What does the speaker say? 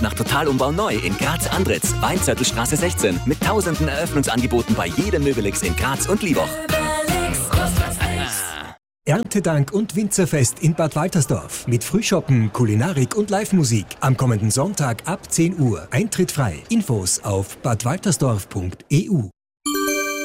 Nach Totalumbau neu in Graz-Andritz, Weinzörtelstraße 16 mit tausenden Eröffnungsangeboten bei jedem Möbelix in Graz und Liewoch. Erntedank und Winzerfest in Bad Waltersdorf mit Frühschoppen, Kulinarik und Live-Musik. Am kommenden Sonntag ab 10 Uhr. Eintritt frei. Infos auf badwaltersdorf.eu.